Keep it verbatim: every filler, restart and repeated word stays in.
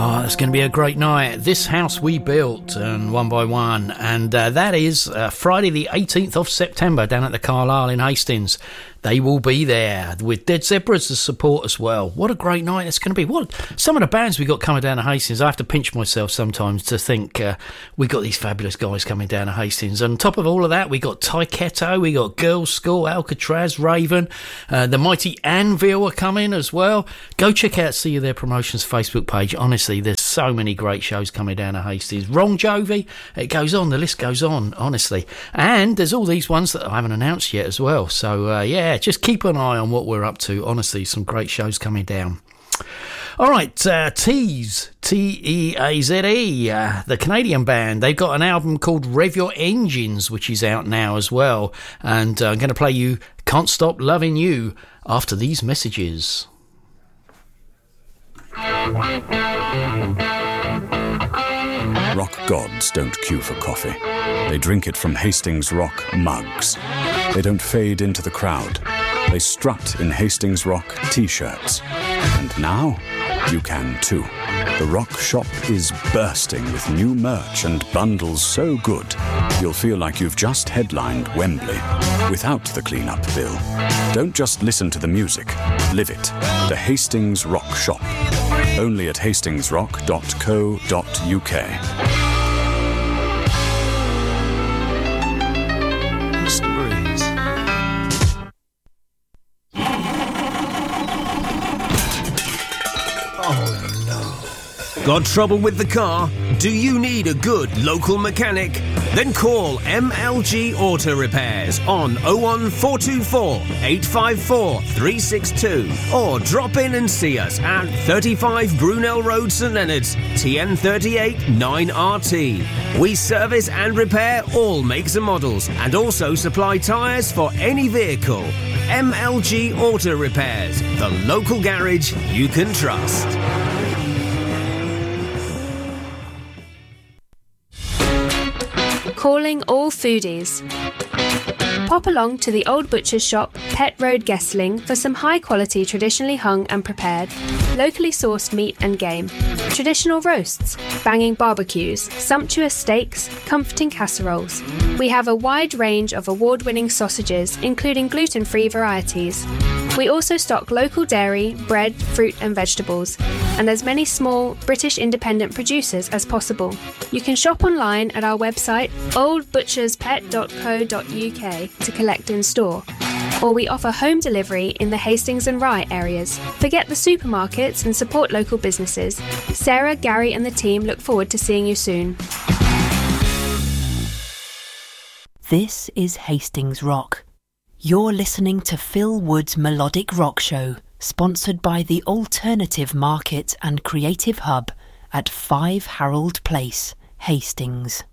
Oh, it's going to be a great night. This House We Built, and One by One, and uh, that is uh, Friday the eighteenth of September down at the Carlisle in Hastings. They will be there with Dead Zebras to support as well. What a great night it's going to be. What some of the bands we got coming down to Hastings, I have to pinch myself sometimes to think uh, we got these fabulous guys coming down to Hastings. And on top of all of that, we got Taiketo, we got Girls' School, Alcatraz, Raven, uh, the Mighty Anvil are coming as well. Go check out See You There Promotions Facebook page. Honestly, there's so many great shows coming down to Hastings. Ron Jovi, it goes on, the list goes on, honestly. And there's all these ones that I haven't announced yet as well. So, uh, yeah. Just keep an eye on what we're up to. Honestly, some great shows coming down. All right, uh, Tease, T E A Z E, uh, the Canadian band. They've got an album called Rev Your Engines, which is out now as well. And uh, I'm going to play you Can't Stop Loving You after these messages. Rock gods don't queue for coffee. They drink it from Hastings Rock mugs. They don't fade into the crowd. They strut in Hastings Rock t-shirts. And now, you can too. The Rock shop is bursting with new merch and bundles so good, you'll feel like you've just headlined Wembley without the clean-up bill. Don't just listen to the music, live it. The Hastings Rock shop. Only at hastings rock dot co dot uk. Got trouble with the car? Do you need a good local mechanic? Then call M L G Auto Repairs on oh one four two four, eight five four, three six two or drop in and see us at thirty-five Brunel Road, St Leonards, T N thirty-eight nine R T. We service and repair all makes and models and also supply tyres for any vehicle. M L G Auto Repairs, the local garage you can trust. Calling all foodies. Pop along to the Old Butcher's Shop, Pett Road, Guestling for some high-quality, traditionally hung and prepared, locally sourced meat and game, traditional roasts, banging barbecues, sumptuous steaks, comforting casseroles. We have a wide range of award-winning sausages, including gluten-free varieties. We also stock local dairy, bread, fruit and vegetables, and as many small British independent producers as possible. You can shop online at our website old butchers pet dot co dot uk to collect in store, or we offer home delivery in the Hastings and Rye areas. Forget the supermarkets and support local businesses. Sarah, Gary and the team look forward to seeing you soon. This is Hastings Rock. You're listening to Phil Wood's Melodic Rock Show, sponsored by the Alternative Market and Creative Hub at five Harold Place, Hastings.